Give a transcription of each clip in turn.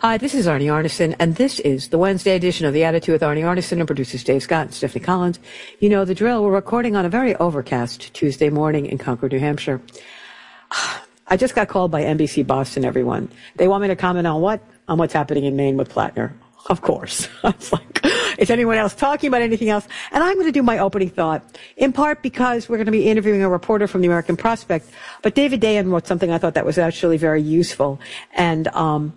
Hi, this is Arnie Arneson, and this is the Wednesday edition of The Attitude with Arnie Arneson and producers Dave Scott and Stephanie Collins. You know the drill. We're recording on a very overcast Tuesday morning in Concord, New Hampshire. I just got called by NBC Boston, everyone. They want me to comment on what? On what's happening in Maine with Plattner. Of course. It's like, is anyone else talking about anything else? And I'm going to do my opening thought, in part because we're going to be interviewing a reporter from the American Prospect. But David Dayen wrote something I thought that was actually very useful. And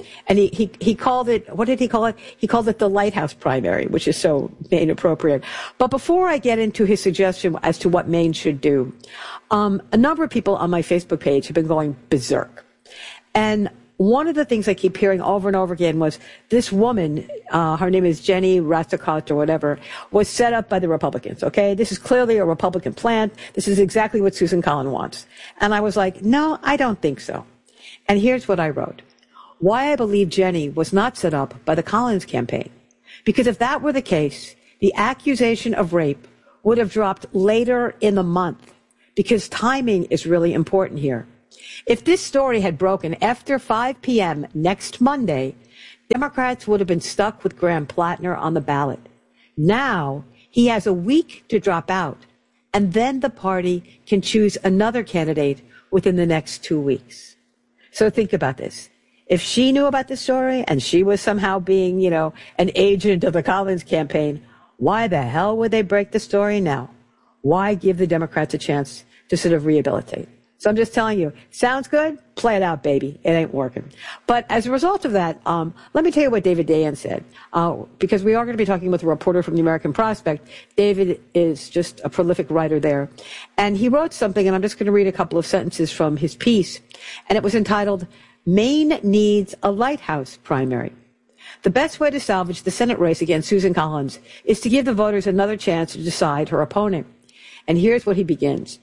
he called it, what did he call it? He called it the Lighthouse Primary, which is so Maine appropriate. But before I get into his suggestion as to what Maine should do, a number of people on my Facebook page have been going berserk. And one of the things I keep hearing over and over again was this woman, her name is Jenny Ratsakot or whatever, was set up by the Republicans, okay? This is clearly a Republican plant. This is exactly what Susan Collins wants. And I was like, no, I don't think so. And here's what I wrote. Why I believe Jenny was not set up by the Collins campaign. Because if that were the case, the accusation of rape would have dropped later in the month, because timing is really important here. If this story had broken after 5 p.m. next Monday, Democrats would have been stuck with Graham Plattner on the ballot. Now, he has a week to drop out, and then the party can choose another candidate within the next 2 weeks. So think about this. If she knew about this story and she was somehow being, an agent of the Collins campaign, why the hell would they break the story now? Why give the Democrats a chance to sort of rehabilitate? So I'm just telling you, sounds good? Play it out, baby. It ain't working. But as a result of that, let me tell you what David Dayen said, because we are going to be talking with a reporter from the American Prospect. David is just a prolific writer there. And he wrote something, and I'm just going to read a couple of sentences from his piece. And it was entitled, Maine Needs a Lighthouse Primary. The best way to salvage the Senate race against Susan Collins is to give the voters another chance to decide her opponent. And here's what he begins.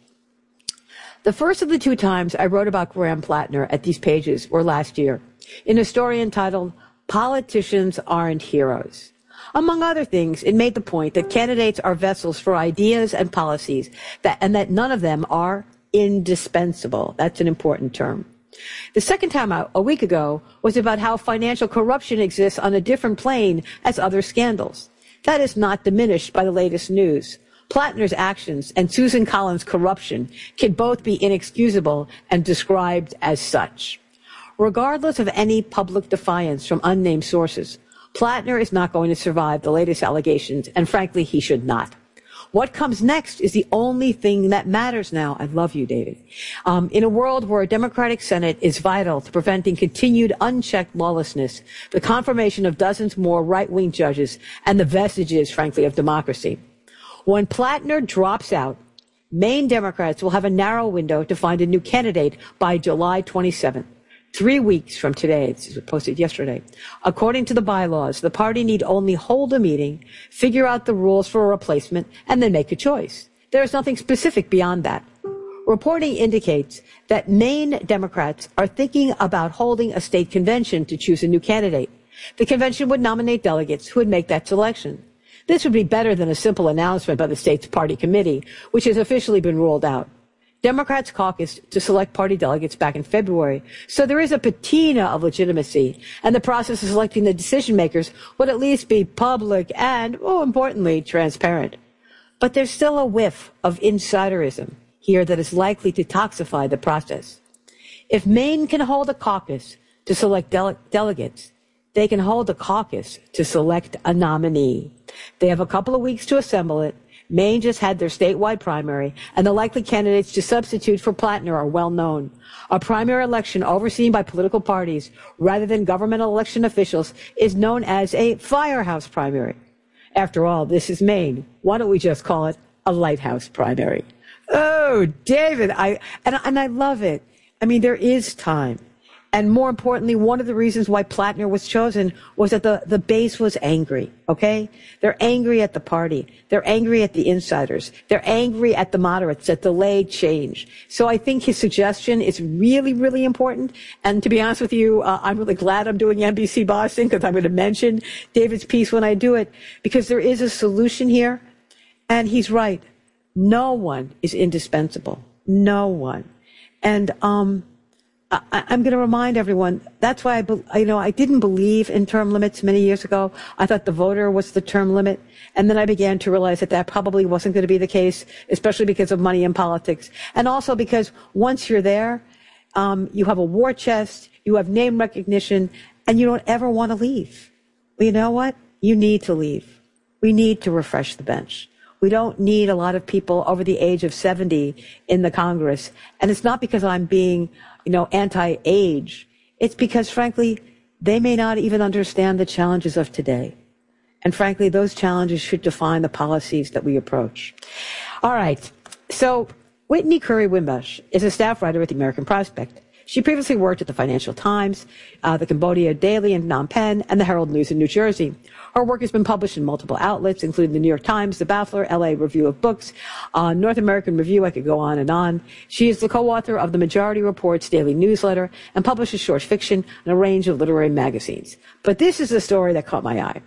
The first of the two times I wrote about Graham Plattner at these pages were last year, in a story entitled, Politicians Aren't Heroes. Among other things, it made the point that candidates are vessels for ideas and policies, and that none of them are indispensable. That's an important term. The second time out, a week ago, was about how financial corruption exists on a different plane as other scandals. That is not diminished by the latest news. Plattner's actions and Susan Collins' corruption can both be inexcusable and described as such. Regardless of any public defiance from unnamed sources, Plattner is not going to survive the latest allegations, and frankly, he should not. What comes next is the only thing that matters now. I love you, David. In a world where a Democratic Senate is vital to preventing continued unchecked lawlessness, the confirmation of dozens more right-wing judges, and the vestiges, frankly, of democracy. When Plattner drops out, Maine Democrats will have a narrow window to find a new candidate by July 27th, 3 weeks from today. It's posted yesterday. According to the bylaws, the party need only hold a meeting, figure out the rules for a replacement, and then make a choice. There is nothing specific beyond that. Reporting indicates that Maine Democrats are thinking about holding a state convention to choose a new candidate. The convention would nominate delegates who would make that selection. This would be better than a simple announcement by the state's party committee, which has officially been ruled out. Democrats caucused to select party delegates back in February, so there is a patina of legitimacy, and the process of selecting the decision makers would at least be public and, more importantly, transparent. But there's still a whiff of insiderism here that is likely to toxify the process. If Maine can hold a caucus to select delegates, they can hold a caucus to select a nominee. They have a couple of weeks to assemble it. Maine just had their statewide primary, and the likely candidates to substitute for Plattner are well known. A primary election overseen by political parties rather than governmental election officials is known as a firehouse primary. After all, this is Maine. Why don't we just call it a lighthouse primary? Oh, David, I love it. I mean, there is time. And more importantly, one of the reasons why Plattner was chosen was that the base was angry, okay? They're angry at the party. They're angry at the insiders. They're angry at the moderates that delayed change. So I think his suggestion is really, really important. And to be honest with you, I'm really glad I'm doing NBC Boston, because I'm going to mention David's piece when I do it, because there is a solution here. And he's right. No one is indispensable. No one. And I'm going to remind everyone, that's why I didn't believe in term limits many years ago. I thought the voter was the term limit. And then I began to realize that probably wasn't going to be the case, especially because of money in politics. And also because once you're there, you have a war chest, you have name recognition, and you don't ever want to leave. Well, you know what? You need to leave. We need to refresh the bench. We don't need a lot of people over the age of 70 in the Congress. And it's not because I'm being, anti-age. It's because, frankly, they may not even understand the challenges of today. And frankly, those challenges should define the policies that we approach. All right. So Whitney Curry Wimbush is a staff writer at the American Prospect. She previously worked at the Financial Times, the Cambodia Daily in Phnom Penh, and the Herald News in New Jersey. Her work has been published in multiple outlets, including the New York Times, the Baffler, LA Review of Books, North American Review. I could go on and on. She is the co-author of the Majority Report's daily newsletter and publishes short fiction in a range of literary magazines. But this is a story that caught my eye.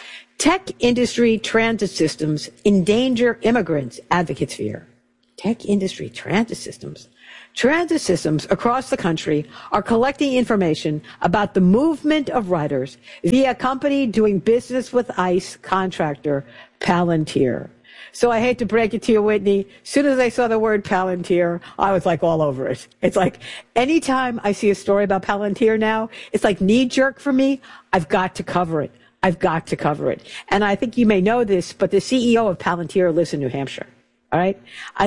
Tech industry transit systems endanger immigrants, advocates fear. Tech industry transit systems. Transit systems across the country are collecting information about the movement of riders via a company doing business with ICE contractor Palantir. So I hate to break it to you, Whitney. As soon as I saw the word Palantir, I was like all over it. It's like anytime I see a story about Palantir now, it's like knee jerk for me. I've got to cover it. I've got to cover it. And I think you may know this, but the CEO of Palantir lives in New Hampshire. All right.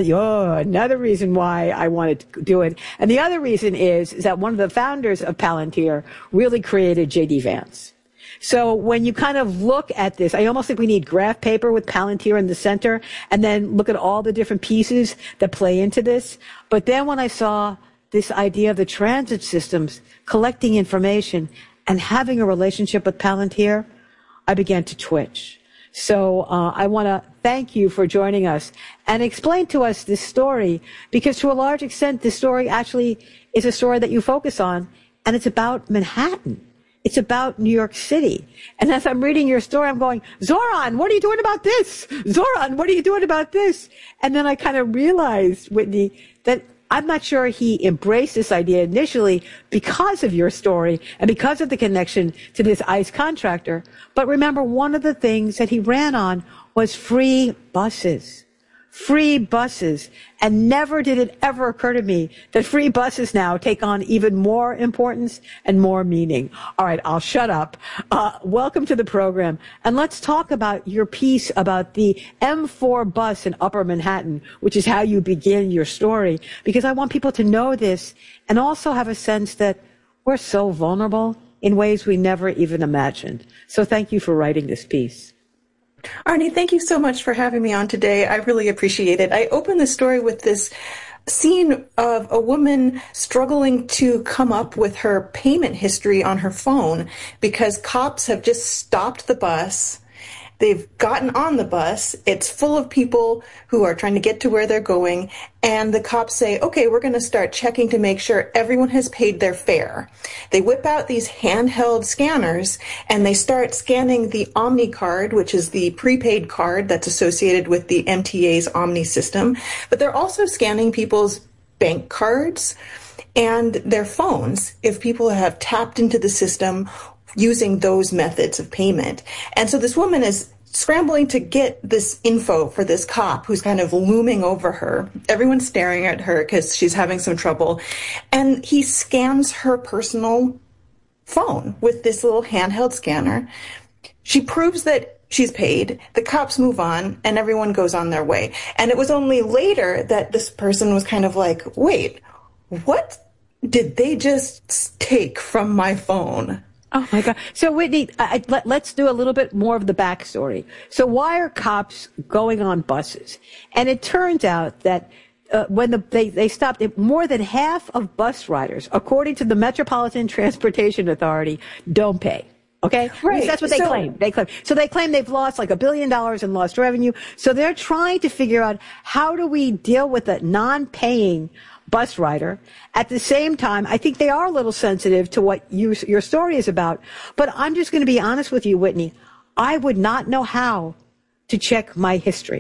Another reason why I wanted to do it. And the other reason is that one of the founders of Palantir really created J.D. Vance. So when you kind of look at this, I almost think we need graph paper with Palantir in the center and then look at all the different pieces that play into this. But then when I saw this idea of the transit systems collecting information and having a relationship with Palantir, I began to twitch. So I want to thank you for joining us and explain to us this story, because to a large extent, this story actually is a story that you focus on, and it's about Manhattan. It's about New York City. And as I'm reading your story, I'm going, Zoran, what are you doing about this? Zoran, what are you doing about this? And then I kind of realized, Whitney, that I'm not sure he embraced this idea initially because of your story and because of the connection to this ICE contractor. But remember, one of the things that he ran on was free buses. Free buses. And never did it ever occur to me that free buses now take on even more importance and more meaning. All right, I'll shut up. Welcome to the program. And let's talk about your piece about the M4 bus in Upper Manhattan, which is how you begin your story, because I want people to know this and also have a sense that we're so vulnerable in ways we never even imagined. So thank you for writing this piece. Arnie, thank you so much for having me on today. I really appreciate it. I opened the story with this scene of a woman struggling to come up with her payment history on her phone because cops have just stopped the bus. They've gotten on the bus. It's full of people who are trying to get to where they're going. And the cops say, okay, we're going to start checking to make sure everyone has paid their fare. They whip out these handheld scanners and they start scanning the Omni card, which is the prepaid card that's associated with the MTA's Omni system. But they're also scanning people's bank cards and their phones if people have tapped into the system using those methods of payment. And so this woman is scrambling to get this info for this cop who's kind of looming over her. Everyone's staring at her because she's having some trouble. And he scans her personal phone with this little handheld scanner. She proves that she's paid. The cops move on and everyone goes on their way. And it was only later that this person was kind of like, wait, what did they just take from my phone? Oh, my God. So, Whitney, let's do a little bit more of the backstory. So why are cops going on buses? And it turns out that when they stopped, more than half of bus riders, according to the Metropolitan Transportation Authority, don't pay. Okay? Right. That's what they claim. So they claim they've lost like $1 billion in lost revenue. So they're trying to figure out, how do we deal with a non-paying bus rider? At the same time, I think they are a little sensitive to what your story is about. But I'm just going to be honest with you, Whitney. I would not know how to check my history.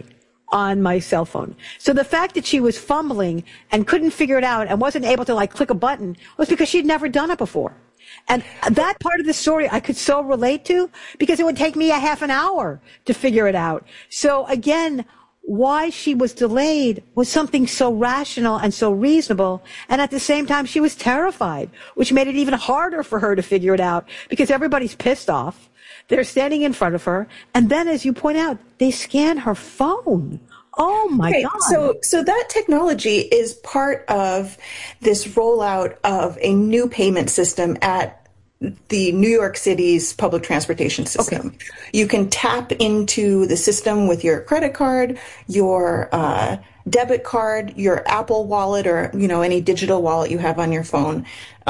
on my cell phone. So the fact that she was fumbling and couldn't figure it out and wasn't able to like click a button was because she'd never done it before. And that part of the story I could so relate to because it would take me a half an hour to figure it out. So again, why she was delayed was something so rational and so reasonable. And at the same time, she was terrified, which made it even harder for her to figure it out because everybody's pissed off. They're standing in front of her. And then, as you point out, they scan her phone. Oh my God. So that technology is part of this rollout of a new payment system at the New York City's public transportation system. Okay. You can tap into the system with your credit card, your debit card, your Apple Wallet, or any digital wallet you have on your phone,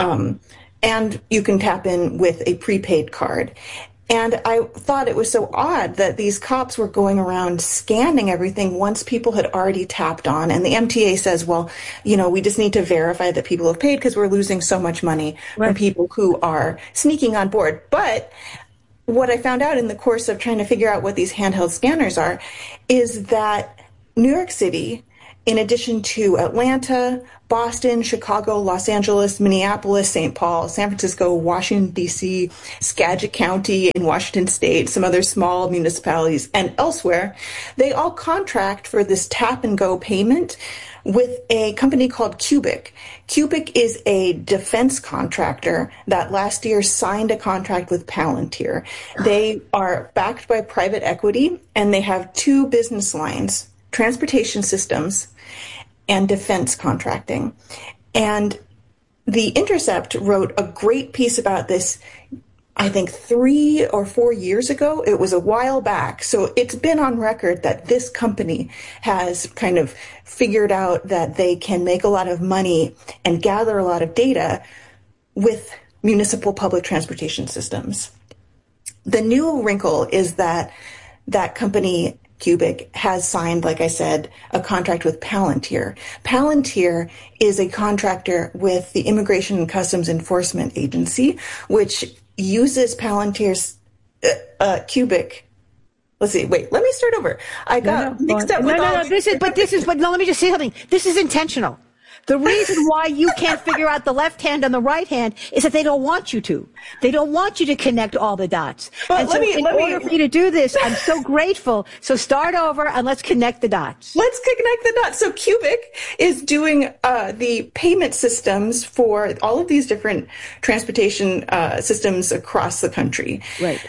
and you can tap in with a prepaid card. And I thought it was so odd that these cops were going around scanning everything once people had already tapped on. And the MTA says, well, we just need to verify that people have paid because we're losing so much money from people who are sneaking on board. But what I found out in the course of trying to figure out what these handheld scanners are is that New York City, in addition to Atlanta, Boston, Chicago, Los Angeles, Minneapolis, St. Paul, San Francisco, Washington, D.C., Skagit County in Washington State, some other small municipalities, and elsewhere, they all contract for this tap-and-go payment with a company called Cubic. Cubic is a defense contractor that last year signed a contract with Palantir. They are backed by private equity, and they have two business lines: transportation systems and defense contracting. And The Intercept wrote a great piece about this, I think 3 or 4 years ago. It was a while back. So it's been on record that this company has kind of figured out that they can make a lot of money and gather a lot of data with municipal public transportation systems. The new wrinkle is that that company, Cubic, has signed, like I said, a contract with Palantir. Palantir is a contractor with the Immigration and Customs Enforcement Agency, which uses Palantir's Cubic. Let's see. Wait, let me start over. I got mixed up with all but let me just say something. This is intentional. The reason why you can't figure out the left hand and the right hand is that they don't want you to. They don't want you to connect all the dots. But in order for you to do this, I'm so grateful. So start over and let's connect the dots. Let's connect the dots. So Cubic is doing the payment systems for all of these different transportation systems across the country. Right.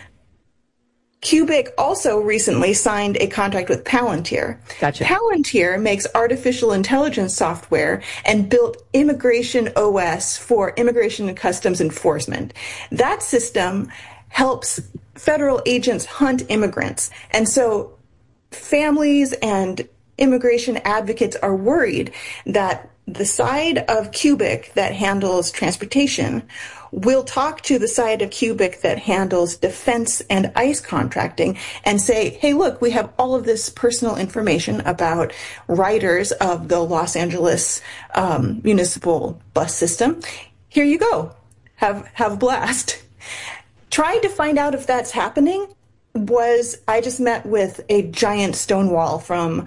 Cubic also recently signed a contract with Palantir. Gotcha. Palantir makes artificial intelligence software and built Immigration OS for Immigration and Customs Enforcement. That system helps federal agents hunt immigrants. And so families and immigration advocates are worried that the side of Cubic that handles transportation will talk to the side of Cubic that handles defense and ICE contracting and say, hey, look, we have all of this personal information about riders of the Los Angeles municipal bus system. Here you go. Have a blast. Trying to find out if that's happening I just met with a giant Stonewall from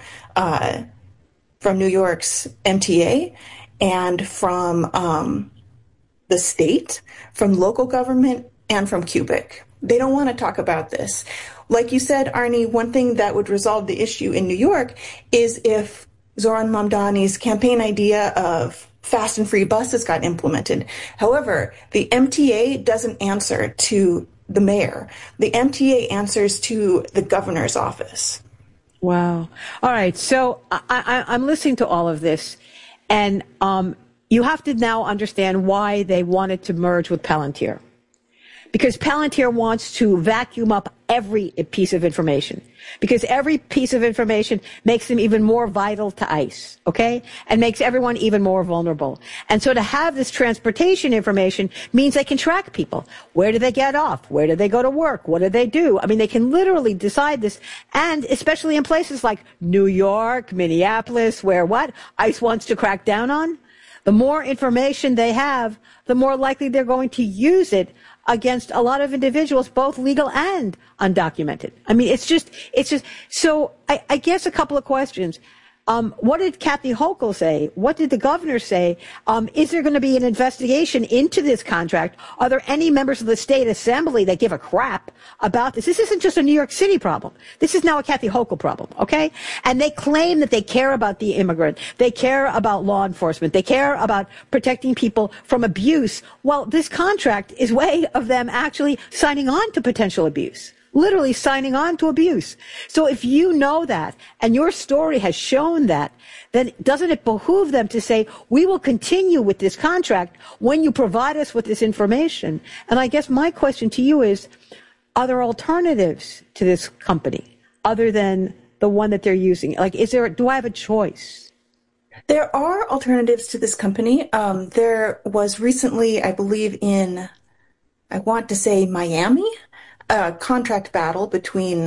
New York's MTA and from the state, from local government, and from Cubic. They don't want to talk about this. Like you said, Arnie, one thing that would resolve the issue in New York is if Zohran Mamdani's campaign idea of fast and free buses got implemented. However, the MTA doesn't answer to the mayor. The MTA answers to the governor's office. Wow. All right. So I'm listening to all of this, and you have to now understand why they wanted to merge with Palantir. Because Palantir wants to vacuum up every piece of information. Because every piece of information makes them even more vital to ICE, okay? And makes everyone even more vulnerable. And so to have this transportation information means they can track people. Where do they get off? Where do they go to work? What do they do? I mean, they can literally decide this. And especially in places like New York, Minneapolis, where ICE wants to crack down on. The more information they have, the more likely they're going to use it against a lot of individuals, both legal and undocumented. I mean, it's just, so I guess a couple of questions. What did Kathy Hochul say? What did the governor say? Is there going to be an investigation into this contract? Are there any members of the state assembly that give a crap about this? This isn't just a New York City problem. This is now a Kathy Hochul problem, okay? And they claim that they care about the immigrant. They care about law enforcement. They care about protecting people from abuse. Well, this contract is way of them actually signing on to potential abuse. Literally signing on to abuse. So if you know that, and your story has shown that, then doesn't it behoove them to say, we will continue with this contract when you provide us with this information? And I guess my question to you is, are there alternatives to this company other than the one that they're using? Like, do I have a choice? There are alternatives to this company. There was recently, I believe I want to say Miami, a contract battle between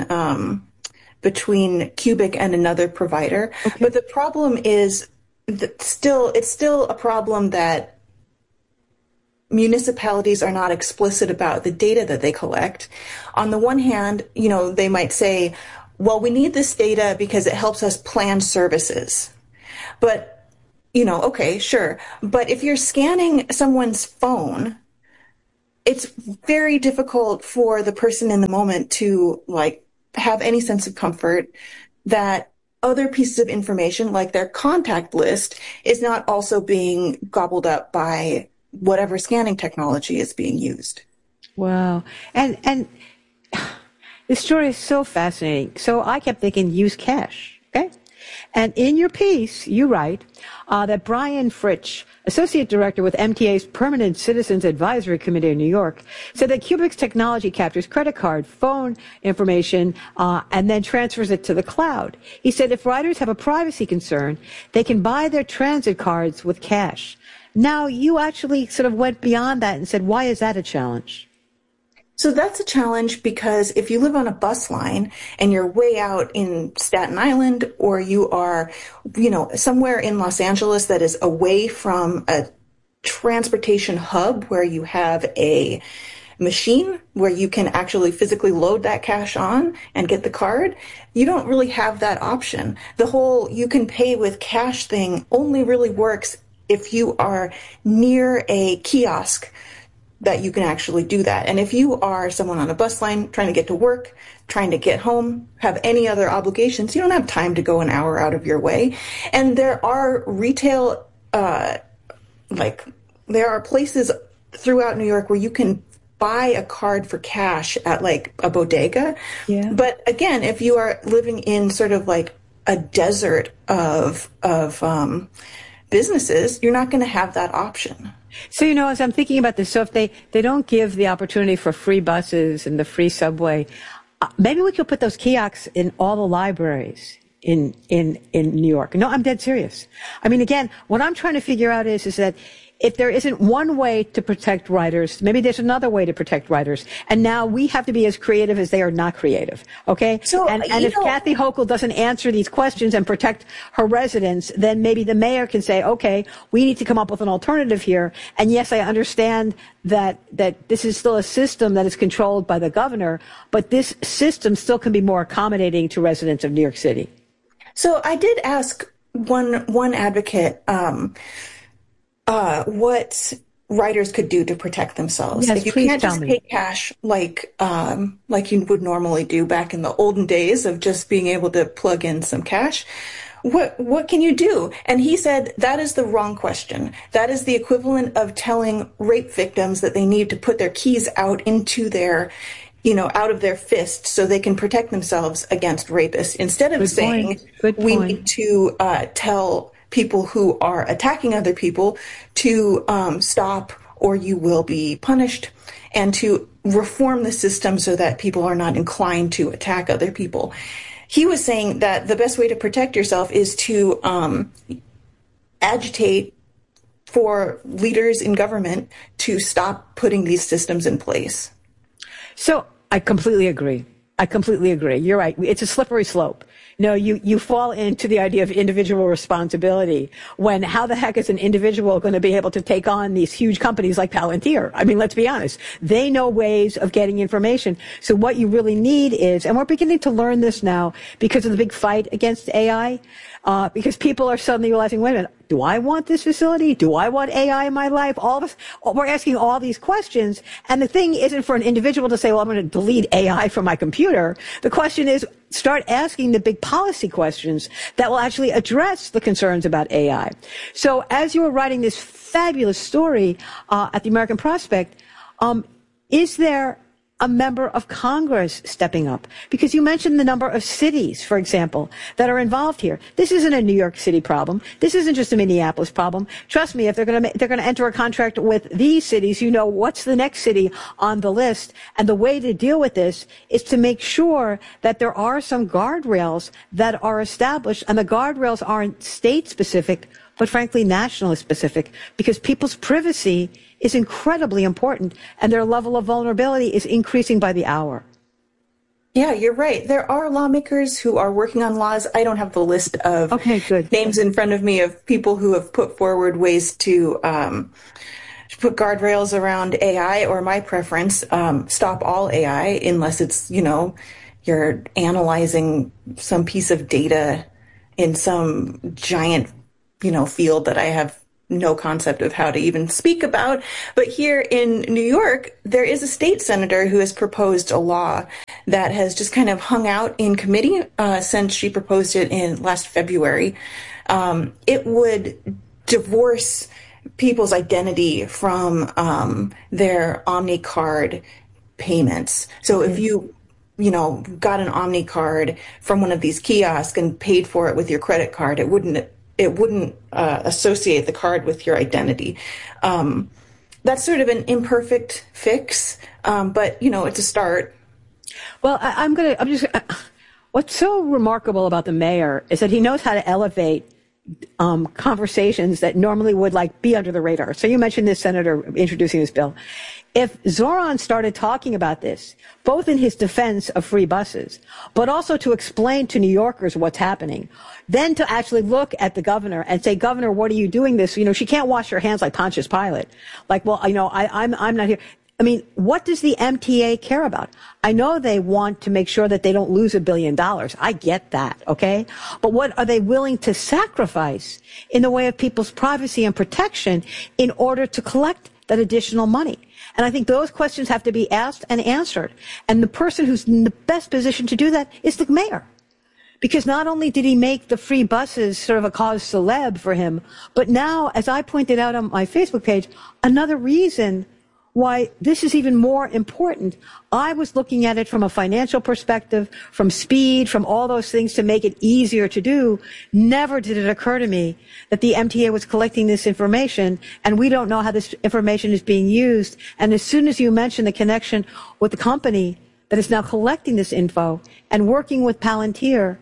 Cubic and another provider. Okay. But the problem is that it's still a problem that municipalities are not explicit about the data that they collect. On the one hand, they might say, well, we need this data because it helps us plan services. But, okay, sure. But if you're scanning someone's phone, it's very difficult for the person in the moment to have any sense of comfort that other pieces of information, like their contact list, is not also being gobbled up by whatever scanning technology is being used. Wow. And this story is so fascinating. So I kept thinking, use cash. Okay. And in your piece, you write that Brian Fritsch, Associate Director with MTA's Permanent Citizens Advisory Committee in New York, said that Cubic's technology captures credit card, phone information, and then transfers it to the cloud. He said if riders have a privacy concern, they can buy their transit cards with cash. Now, you actually sort of went beyond that and said, why is that a challenge? So that's a challenge because if you live on a bus line and you're way out in Staten Island, or you are, somewhere in Los Angeles that is away from a transportation hub where you have a machine where you can actually physically load that cash on and get the card, you don't really have that option. The whole you can pay with cash thing only really works if you are near a kiosk that you can actually do that. And if you are someone on a bus line trying to get to work, trying to get home, have any other obligations, you don't have time to go an hour out of your way. And there are retail, there are places throughout New York where you can buy a card for cash at a bodega. Yeah. But again, if you are living in sort of a desert of businesses, you're not going to have that option. So, as I'm thinking about this, so if they don't give the opportunity for free buses and the free subway, maybe we could put those kiosks in all the libraries in New York. No, I'm dead serious. I mean, again, what I'm trying to figure out is that if there isn't one way to protect writers, maybe there's another way to protect writers. And now we have to be as creative as they are not creative. Okay? So, and if Kathy Hochul doesn't answer these questions and protect her residents, then maybe the mayor can say, okay, we need to come up with an alternative here. And yes, I understand that this is still a system that is controlled by the governor, but this system still can be more accommodating to residents of New York City. So I did ask one advocate, what writers could do to protect themselves. Yes, if you can't just pay cash like you would normally do back in the olden days of just being able to plug in some cash, what can you do? And he said that is the wrong question. That is the equivalent of telling rape victims that they need to put their keys out into their out of their fists so they can protect themselves against rapists, instead of saying we need to tell people who are attacking other people to stop or you will be punished, and to reform the system so that people are not inclined to attack other people. He was saying that the best way to protect yourself is to agitate for leaders in government to stop putting these systems in place. So I completely agree. You're right. It's a slippery slope. No, you fall into the idea of individual responsibility when how the heck is an individual going to be able to take on these huge companies like Palantir? I mean, let's be honest. They know ways of getting information. So what you really need is, and we're beginning to learn this now because of the big fight against AI, because people are suddenly realizing, wait a minute, do I want this facility? Do I want AI in my life? All of us, we're asking all these questions. And the thing isn't for an individual to say, well, I'm going to delete AI from my computer. The question is, start asking the big policy questions that will actually address the concerns about AI. So as you were writing this fabulous story at the American Prospect, is there a member of Congress stepping up? Because you mentioned the number of cities, for example, that are involved here. This isn't a New York City problem. This isn't just a Minneapolis problem. Trust me, if they're going to enter a contract with these cities, you know what's the next city on the list. And the way to deal with this is to make sure that there are some guardrails that are established, and the guardrails aren't state specific, but frankly national specific, because people's privacy is incredibly important, and their level of vulnerability is increasing by the hour. Yeah, you're right. There are lawmakers who are working on laws. I don't have the list of names in front of me of people who have put forward ways to put guardrails around AI, or my preference, stop all AI unless it's, you're analyzing some piece of data in some giant, field that I have no concept of how to even speak about. But here in New York, there is a state senator who has proposed a law that has just kind of hung out in committee since she proposed it in last February. It would divorce people's identity from their OmniCard payments. So if you got an OmniCard from one of these kiosks and paid for it with your credit card, it wouldn't associate the card with your identity. That's sort of an imperfect fix, but it's a start. Well, what's so remarkable about the mayor is that he knows how to elevate conversations that normally would be under the radar. So you mentioned this senator introducing this bill. If Zoran started talking about this, both in his defense of free buses, but also to explain to New Yorkers what's happening, then to actually look at the governor and say, Governor, what are you doing this? She can't wash her hands like Pontius Pilate. I'm not here. I mean, what does the MTA care about? I know they want to make sure that they don't lose $1 billion. I get that, okay? But what are they willing to sacrifice in the way of people's privacy and protection in order to collect that additional money? And I think those questions have to be asked and answered. And the person who's in the best position to do that is the mayor. Because not only did he make the free buses sort of a cause celeb for him, but now, as I pointed out on my Facebook page, another reason why this is even more important. I was looking at it from a financial perspective, from speed, from all those things to make it easier to do. Never did it occur to me that the MTA was collecting this information, and we don't know how this information is being used. And as soon as you mention the connection with the company that is now collecting this info and working with Palantir,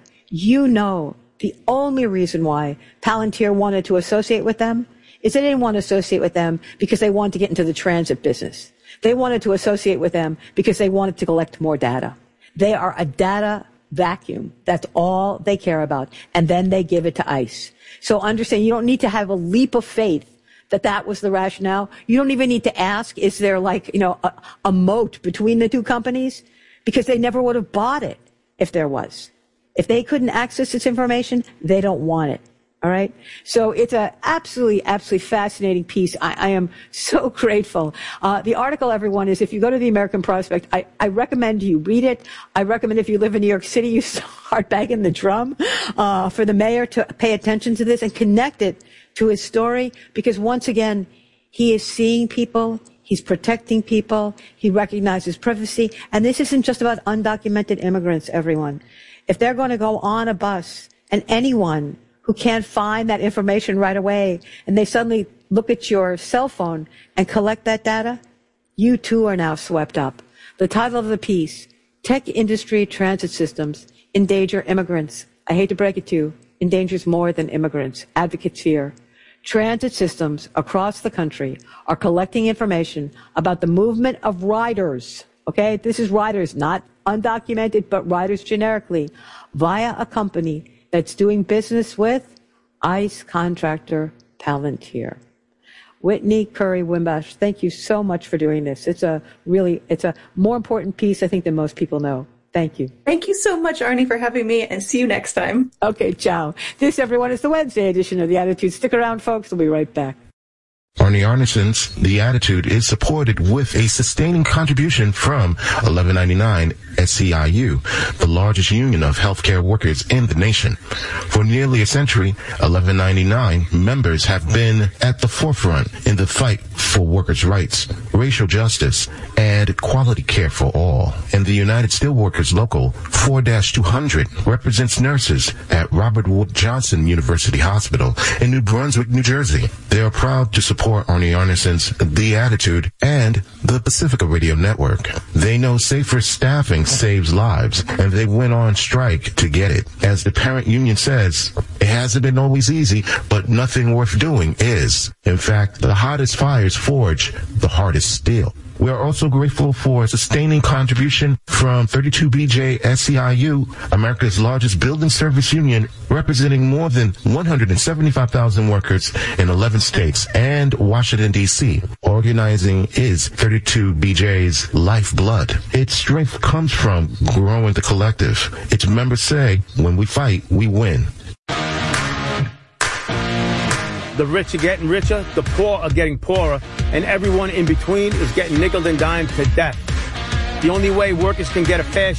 the only reason why Palantir wanted to associate with them is they didn't want to associate with them because they wanted to get into the transit business. They wanted to associate with them because they wanted to collect more data. They are a data vacuum. That's all they care about. And then they give it to ICE. So understand, you don't need to have a leap of faith that was the rationale. You don't even need to ask, is there a moat between the two companies? Because they never would have bought it if there was. If they couldn't access this information, they don't want it. All right. So it's a absolutely fascinating piece. I am so grateful. The article, everyone, is if you go to the American Prospect, I recommend you read it. I recommend if you live in New York City, you start banging the drum, for the mayor to pay attention to this and connect it to his story, because once again, he is seeing people. He's protecting people. He recognizes privacy. And this isn't just about undocumented immigrants, everyone. If they're going to go on a bus, and anyone who can't find that information right away, and they suddenly look at your cell phone and collect that data, you too are now swept up. The title of the piece, Tech Industry Transit Systems Endanger Immigrants. I hate to break it to you, endangers more than immigrants. Advocates fear. Transit systems across the country are collecting information about the movement of riders Okay, this is riders, not undocumented, but riders generically, via a company that's doing business with ICE contractor Palantir. Whitney Curry Wimbush, thank you so much for doing this. It's a more important piece, I think, than most people know. Thank you. Thank you so much, Arnie, for having me, and see you next time. Okay, ciao. This, everyone, is the Wednesday edition of The Attitude. Stick around, folks. We'll be right back. Arnie Arnison's The Attitude is supported with a sustaining contribution from $11.99 SEIU, the largest union of healthcare workers in the nation. For nearly a century, $11.99 members have been at the forefront in the fight for workers' rights, racial justice, and quality care for all. And the United Steelworkers Local 4-200 represents nurses at Robert Wood Johnson University Hospital in New Brunswick, New Jersey. They are proud to support Arnie Arnison's The Attitude and the Pacifica Radio Network. They know safer staffing saves lives, and they went on strike to get it. As the parent union says, it hasn't been always easy, but nothing worth doing is. In fact, the hottest fires forge the hardest steel. We are also grateful for sustaining contribution from 32BJ SEIU, America's largest building service union, representing more than 175,000 workers in 11 states and Washington, D.C. Organizing is 32BJ's lifeblood. Its strength comes from growing the collective. Its members say, when we fight, we win. The rich are getting richer, the poor are getting poorer, and everyone in between is getting nickeled and dimed to death. The only way workers can get a fair